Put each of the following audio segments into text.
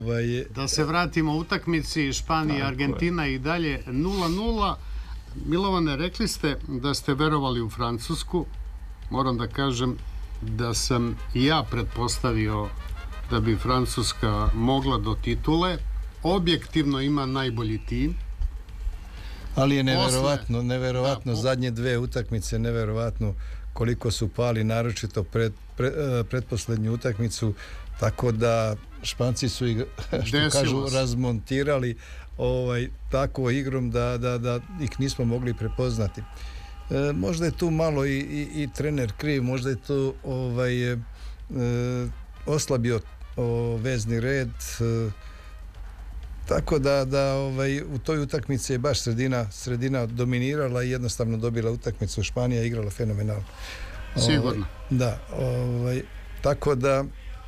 Da se vratimo u utakmici Španija-Argentina i dalje 0-0. Milovane, rekli ste da ste verovali u Francusku. Moram da kažem da sam i ja pretpostavio da bi Francuska mogla do titule. Objektivno ima najbolji tim. Ali je neverovatno zadnje dve utakmice, neverovatno koliko su pali, naročito pretposlednju utakmicu, tako da Španci su što kažu razmontirali tako igrom da ih nismo mogli prepoznati. Možda je tu malo i trener kriv, možda je tu oslabio vezni red, tako da u toj utakmici je baš sredina dominirala i jednostavno dobila utakmicu. Španija igrala fenomenalno. Sigurno. Da, tako da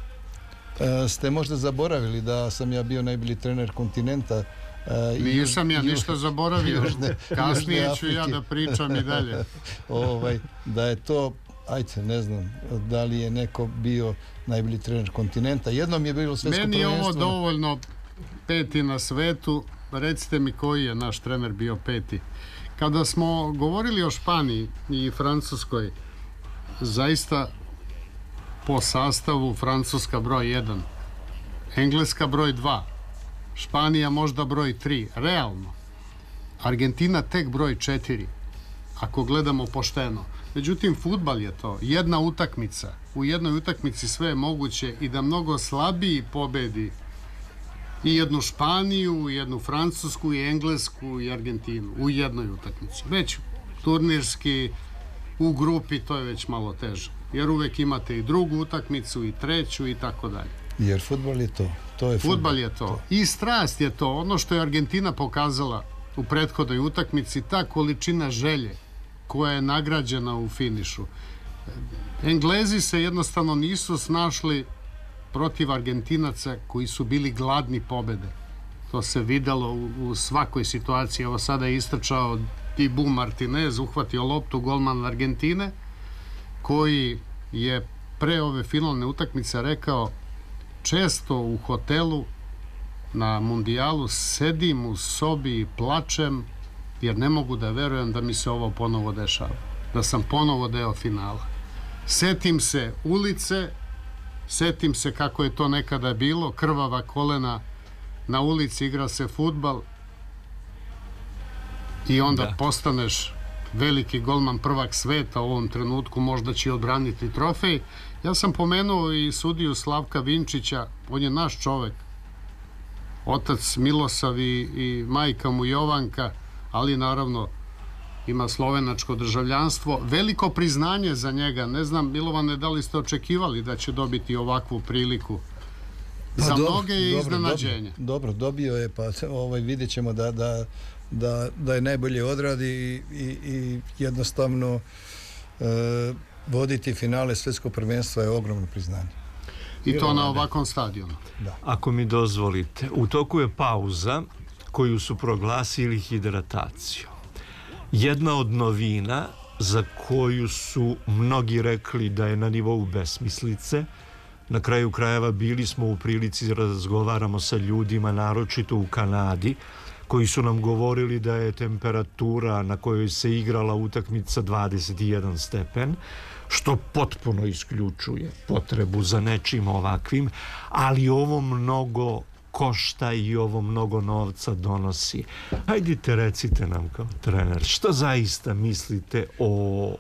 ste možda zaboravili da sam ja bio najbolji trener kontinenta. Nisam ja ništa zaboravio. Kasnije ću ja da pričam i dalje. Da je to, ajde, ne znam da li je neko bio najbolji trener kontinenta. Jednom je bilo svetsko prvenstvo. Meni je ovo dovoljno, peti na svetu. Recite mi koji je naš trener bio peti. Kada smo govorili o Španiji i Francuskoj, zaista po sastavu Francuska broj 1, Engleska broj 2, Španija možda broj 3, realno. Argentina tek broj 4, ako gledamo pošteno. Međutim, fudbal je to. Jedna utakmica. U jednoj utakmici sve je moguće i da mnogo slabiji pobedi i jednu Španiju, i jednu Francusku, i Englesku, i Argentinu. U jednoj utakmici. Već turnirski, u grupi, to je već malo teže. Jer uvek imate i drugu utakmicu, i treću, i tako dalje. Jer fudbal je to. Fudbal je to. I strast je to. Ono što je Argentina pokazala u prethodnoj utakmici, ta količina želje koja je nagrađena u finišu. Englezi se jednostavno nisu snašli protiv Argentinaca koji su bili gladni pobede. To se videlo u svakoj situaciji. Evo sada je istrčao Dibu Martinez, uhvatio loptu, golman Argentine, koji je pre ove finalne utakmice rekao: često u hotelu na mundijalu sedim u sobi i plačem jer ne mogu da verujem da mi se ovo ponovo dešava, da sam ponovo deo finala. Setim se ulice, setim se kako je to nekada bilo, krvava kolena, na ulici igra se fudbal i onda postaneš veliki golman, prvak sveta u ovom trenutku, možda će odbraniti trofej. Ja sam pomenuo i sudiju Slavka Vinčića, on je naš čovek, otac Milosav i majka mu Jovanka, ali naravno ima slovenačko državljanstvo. Veliko priznanje za njega. Ne znam, Milovane, da li ste očekivali da će dobiti ovakvu priliku? Za mnoge je iznenađenje. Dobro, dobio je, pa vidjet ćemo da je najbolje odradi i jednostavno voditi finale svjetskog prvenstva je ogromno priznanje. I to na ovakvom stadionu. Da. Ako mi dozvolite, u toku je pauza koju su proglasili hidrataciju. Jedna od novina za koju su mnogi rekli da je na nivou besmislice, na kraju krajeva bili smo u prilici da razgovaramo sa ljudima, naročito u Kanadi, koji su nam govorili da je temperatura na kojoj se igrala utakmica 21 stepen, što potpuno isključuje potrebu za nečim ovakvim, ali ovo mnogo košta i ovo mnogo novca donosi. Hajdite, recite nam kao trener, što zaista mislite o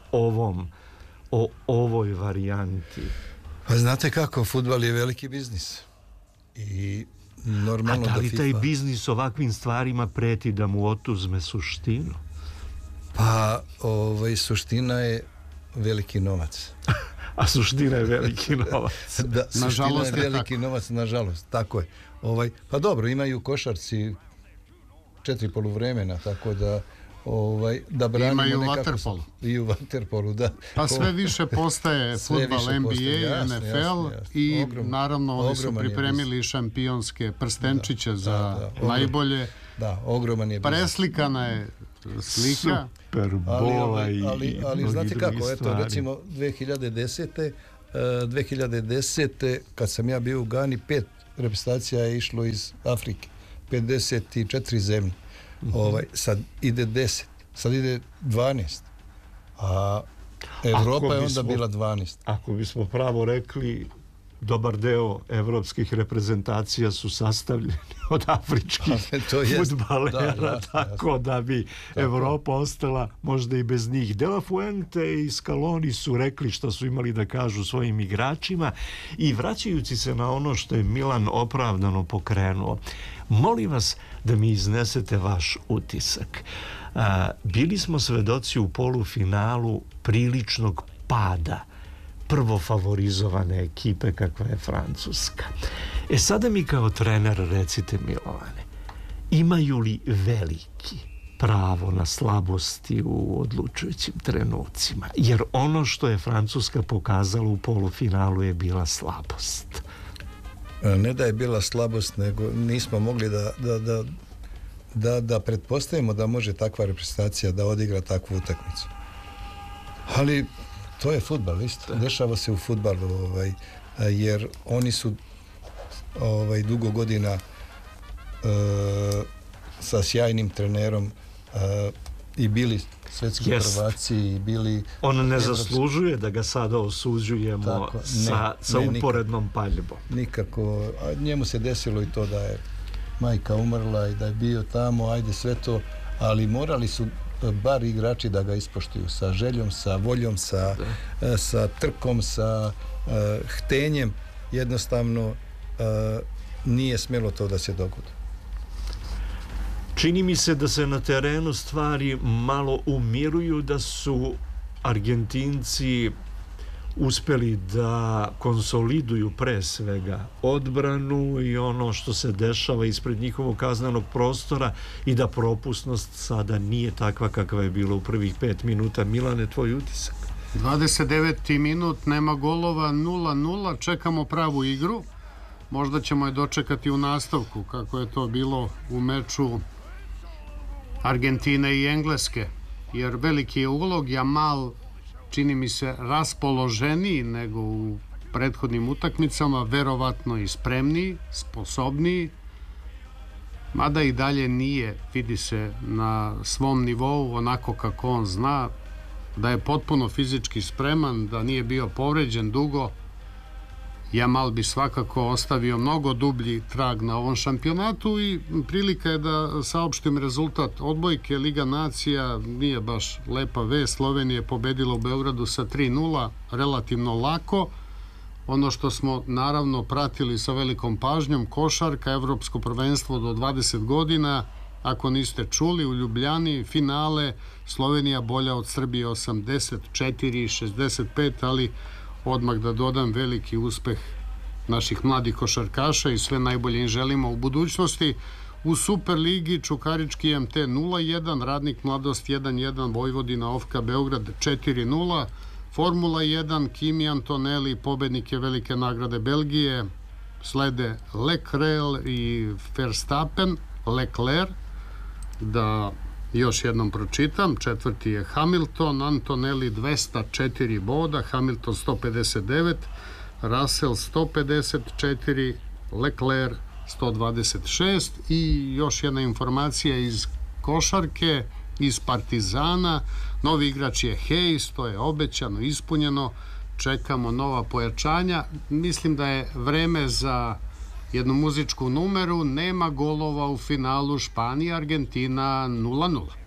ovoj varijanti? Pa znate kako, fudbal je veliki biznis. I normalno da li FIFA... taj biznis ovakvim stvarima preti da mu otuzme suštinu? Pa, suština je veliki novac. A suština je veliki novac. Da, suština je veliki novac, nažalost, tako je. Pa dobro, imaju košarci 4 poluvremena, tako da branimo imaju nekako... vaterpolu. I u vaterpolu, da. Pa sve više postaje fudbal, NBA, NFL i naravno oni su pripremili šampionske prstenčiće za najbolje. Da, ogroman je biznis. Preslikana je slika. Superbola ali znate kako, eto, recimo 2010. kad sam ja bio u Gani, reprezentacija je išlo iz Afrike. 54 zemlje. Sad ide 10, sad ide 12. A Evropa je onda bila 12. Ako bismo pravo rekli, dobar deo evropskih reprezentacija su sastavljeni od afričkih fudbalera, tako da bi Evropa ostala možda i bez njih. De La Fuente i Scaloni su rekli što su imali da kažu svojim igračima i vraćajući se na ono što je Milan opravdano pokrenuo, molim vas da mi iznesete vaš utisak. Bili smo svedoci u polufinalu priličnog pada prvo favorizovane ekipe kakva je Francuska. Sada mi kao trener recite, Milovane, imaju li veliki pravo na slabosti u odlučujućim trenucima? Jer ono što je Francuska pokazala u polufinalu je bila slabost. Ne da je bila slabost, nego nismo mogli da pretpostavimo da može takva reprezentacija da odigra takvu utakmicu. Ali to je fudbal, isto. Dešava se u fudbalu, jer oni su dugo godina sa sjajnim trenerom i bili svetski prvaci i bili... On ne zaslužuje da ga sada osuđujemo sa uporednom paljbom. Nikako. Njemu se desilo i to da je majka umrla i da je bio tamo, ajde sve to, ali morali su bar igrači da ga ispoštuju sa željom, sa voljom, sa trkom, sa htenjem. Jednostavno nije smjelo to da se dogodi. Čini mi se da se na terenu stvari malo umiruju, da su Argentinci uspjeli da konsoliduju pre svega odbranu i ono što se dešava ispred njihovog kaznenog prostora i da propusnost sada nije takva kakva je bila u prvih 5 minuta. Milane, tvoj utisak? 29. minut, nema golova, 0-0, čekamo pravu igru. Možda ćemo je dočekati u nastavku, kako je to bilo u meču Argentine i Engleske. Jer veliki je ulog, Jamal čini mi se raspoloženiji nego u prethodnim utakmicama, verovatno i spremniji, sposobniji, mada i dalje nije, vidi se, na svom nivou onako kako on zna, da je potpuno fizički spreman, da nije bio povređen dugo. Jamal bi svakako ostavio mnogo dublji trag na ovom šampionatu i prilika je da saopštim rezultat odbojke. Liga nacija nije baš lepa vest. Slovenija je pobedila u Beogradu sa 3-0, relativno lako. Ono što smo naravno pratili sa velikom pažnjom, košarka, evropsko prvenstvo do 20 godina. Ako niste čuli, u Ljubljani finale, Slovenija bolja od Srbije 84-65, ali odmah da dodam veliki uspeh naših mladih košarkaša i sve najbolje im želimo u budućnosti. U Superligi Čukarički MT 0-1, Radnik Mladost 1-1, Vojvodina Ofka Beograd 4-0, Formula 1, Kimi Antonelli, pobednike velike nagrade Belgije, slede Leclerc i Verstappen, Leclerc, da još jednom pročitam, četvrti je Hamilton, Antonelli 204 boda, Hamilton 159, Russell 154, Leclerc 126 i još jedna informacija iz košarke, iz Partizana, novi igrač je Hayes, to je obećano, ispunjeno, čekamo nova pojačanja. Mislim da je vreme za jednu muzičku numeru. Nema golova u finalu, Španija, Argentina 0-0.